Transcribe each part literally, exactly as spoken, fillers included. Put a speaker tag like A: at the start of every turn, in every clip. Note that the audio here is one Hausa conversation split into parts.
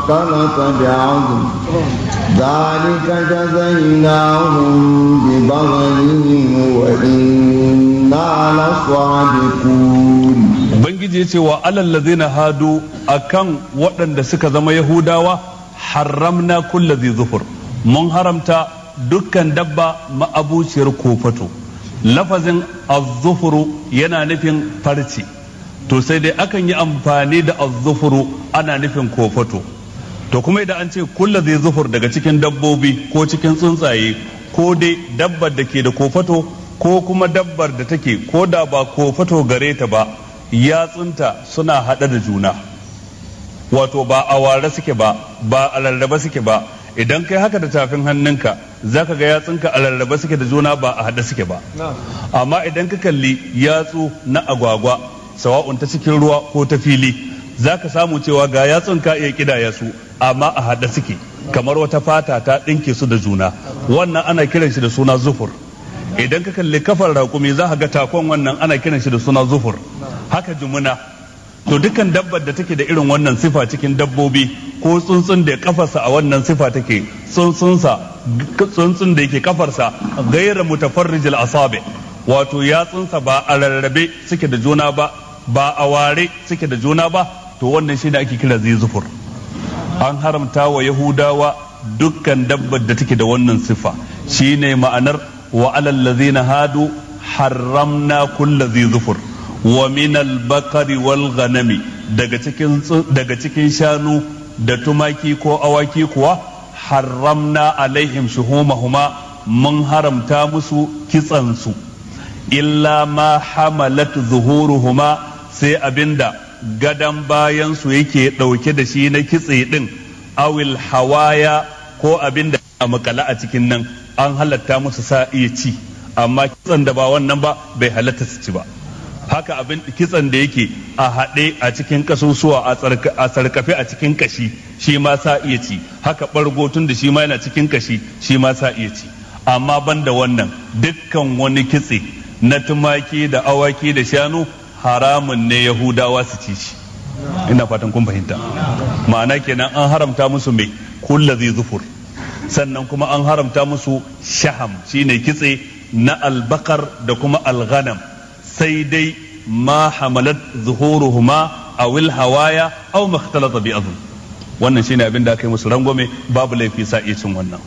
A: فاختلط بعضم ذلك جزيناهم ببغيهم وإنا لصادقون.
B: Ubangiji ya ce wa alal ladina hadu akan waɗanda suka zama Yahudawa haramna kulli dhi zufur, mun haramta dukkan dabba ma'abuciyar kofato. Lafazin az-zufuru yana nufin farci, to sai dai akan yi amfani da az-zufuru ana nufin kofato. To kuma idan an ce kulli dhi zufur daga cikin dabbobi ko cikin tsuntsaye ko dai dabbar da ke da kofato ko kuma dabbar da take ko da ba kofato gare ta ba yatsunta suna haɗe da juna, wato ba a ware suke ba ba a rarraba suke ba. Idan kai haka da tafin hannunka zaka ga yatsunka a rarraba suke da juna ba a haɗe suke ba. Amma idan ka kalli yatsu na agwagwa sawa'un ta cikin ruwa ko ta fili zaka samu cewa ga yatsun ka iya kidaya su amma a haɗe suke kamar wata fata ta ɗinke su da juna. Wannan ana kiran shi da suna zufur. Idan ka kalli kafar raƙumi za ka ga takon wannan ana kiran shi da suna zufur. Haka jumuna. To dukkan dabbar da take da irin wannan sifa cikin dabbobi ko tsuntsun da kafarsa a wannan sifa take tsuntsunsa tsuntsun da yake kafarsa gaira mutafarrijil asabi, wato yatsunsa ba a rarrabe suke da juna ba ba a ware suke da juna ba, to wannan shine ake kira zai zufur. An haramta wa Yahudawa dukkan dabbar da take da wannan sifa, shine ma'anar wa alal ladzina hadu harramna kulli dhi zufur wa min al-baqari wal ghanami, daga cikin daga cikin shanu da tumaki ko awaki kuwa harramna alaihim shuhumahuma, mun haramta musu kitsan su, illa ma hamalat zuhuruhuma, sai abinda gadan bayan su yake dauke da shi na kitse din, awil hawaya ko abinda a makala a cikin nan an halatta musu sa iya ci, amma kitsan da ba wannan ba bai halatta su ci ba. Haka abin kitsan da yake a haɗe a cikin kasusuwa a sarkafe a cikin kashi shi ma sa iya ci, haka ɓargo tun da shi ma yana cikin kashi shi ma sa iya ci. Amma ban da wannan dukkan wani kitse na tumaki da awaki da shanu haramun ne Yahudawa su ci shi. Ina fatan kun fahimta. Ma'ana kenan an haramta musu mai kulla zai zufur, sannan kuma an haramta musu shaham shine kitse na albakar da kuma alghanam, sai dai ma hamalat zuhuruhuma awil hawaya aw makhtalata bi azm. Wannan shine abin da aka yi musu rangwame, babu laifi sa iya cin wannan.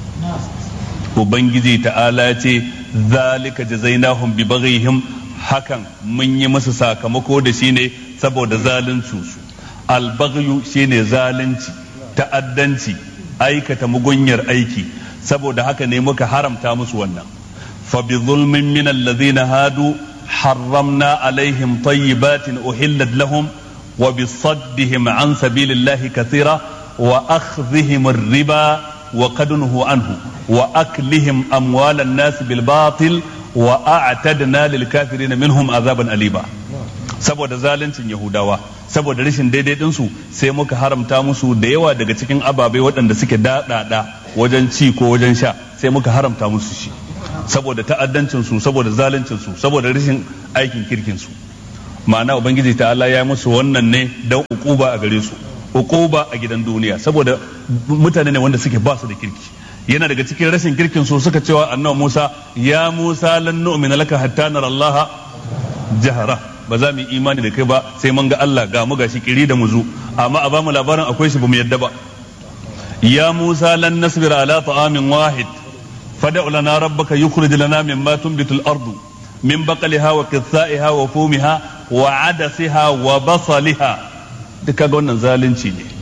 B: Ubangiji ta'ala ya ce zalika jazainahum bi baghihim, hakan mun yi musu sakamako da shi ne saboda zalunci su. Al-baghyu shine zalunci, ta'addanci, aikata mugunyar aiki, saboda haka ne muka haramta musu wannan. Fa bi zulmin min alladhina hadu harramna alaihim tayyibatin uhillat lahum wa bi saddihim an sabilillahi kathira wa akhdhihim ar-riba wa qadnuhu anhu wa aklihim amwalan nas bil batil wa a'tadna lil kafirin minhum azaban aliba. Saboda zaluncin Yahudawa, saboda rashin daidai dinsu, sai muka haramta musu da yawa daga cikin ababai waɗanda suke daɗaɗa wajen ci ko wajen sha, sai muka haramta musu shi saboda ta'addancin su, saboda zaluncin su, saboda rashin aikin kirkin su. Ma'ana ubangiji ta'ala ya musu wannan ne dan uquba a gare su, uquba a gidan duniya, saboda mutane ne wanda suke ba su da kirki. Yana daga cikin rashin kirkin su suka cewa annabi Musa, ya Musa lan nu'mina laka hatta nara Allah jahara, ba za mu yi imani da kai ba sai mun ga Allah ga mu gashi kiri da muzu, amma a bamu labarin akwai shi ba mu yadda ba. Ya Musa lan nasbira ala ta'amin wahid fad'u lana rabbaka yukhrij lana mimma tunbitul ardu min baqliha wa qithaiha wa fumiha wa adasiha wa basaliha. Duka ga wannan zalunci ne,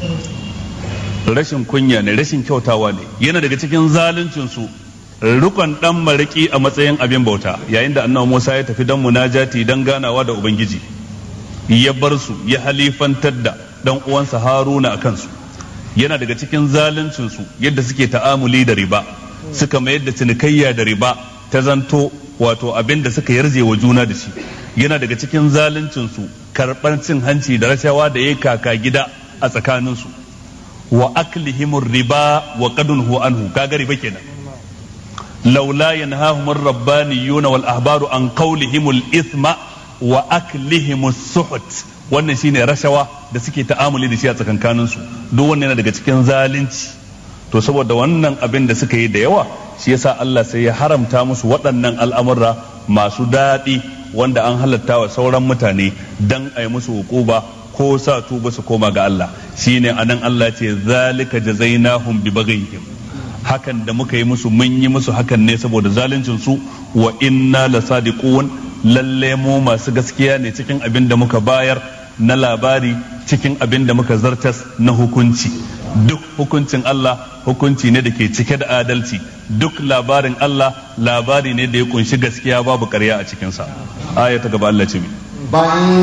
B: rashin kunya ne, rashin kyautawa ne. Yana daga cikin zaluncin su rukun dan mariki a matsayin abin bauta, yayin da annabi Musa ya tafi dan munajati dan ganawa da ubangiji, ya bar su ya halifantar da dan uwansa Haruna akan su. Yana daga cikin zaluncin su yadda suke ta'amuli da riba, suka mayar da cinikayya da riba ta zanto wato abin da suka yarje wa juna da shi. Yana daga cikin zaluncin su karɓar cin hanci da rashawa da ya kaka gida a tsakanin su, wa aklihimur riba wa qadunhu anhu, kaga riba kenan. laula yanhahumur rabbaniyuna wal ahbaru an qawlihimul ithma wa aklihimus suhut wannan shine rashawa da suke ta'amuli da shi a tsakankanin su duk wannan yana daga cikin zalunci. To saboda wannan abin da suka yi da yawa shi yasa Allah sai ya haramta musu waɗannan al'amurra masu daɗi wanda an halatta wa sauran mutane dan a yi musu hukuba ko sa tuba su koma ga Allah. Shine anan Allah ce zalika jazainahum bi baghihim, hakan da muka yi musu mun yi musu hakan ne saboda zaluncin su, wa inna lasadiqun, lalle mu masu gaskiya ne cikin abin da muka bayar na labari, cikin abin da muka zartas na hukunci. Duk hukuncin Allah hukunci ne da ke cike da adalci, duk labarin Allah labari ne da ya kunshi gaskiya babu ƙarya a cikinsa. Aya ta gaba Allah ce